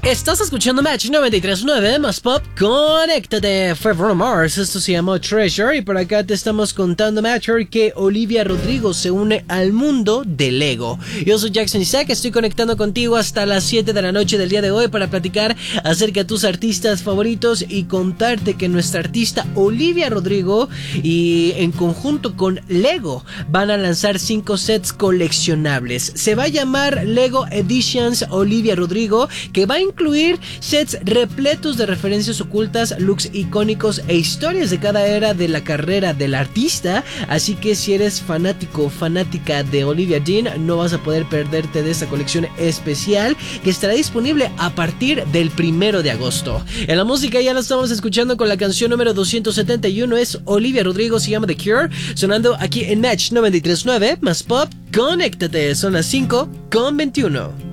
Estás escuchando Match 93.9 más Pop. Conéctate. Fue Bruno Mars. Esto se llamó Treasure. Y por acá te estamos contando, Matcher, que Olivia Rodrigo se une al mundo del Lego. Yo soy Jackson Isaac. Estoy conectando contigo hasta las 7 de la noche del día de hoy para platicar acerca de tus artistas favoritos y contarte que nuestra artista Olivia Rodrigo y en conjunto con Lego van a lanzar 5 sets coleccionables. Se va a llamar Lego Editions Olivia Rodrigo, que va a incluir sets repletos de referencias ocultas, looks icónicos e historias de cada era de la carrera del artista. Así que si eres fanático o fanática de Olivia Dean, no vas a poder perderte de esta colección especial que estará disponible a partir del 1 de agosto. En la música ya la estamos escuchando con la canción número 271, es Olivia Rodrigo, se llama The Cure, sonando aquí en Match 93.9 más Pop. Conéctate, son las 5:21.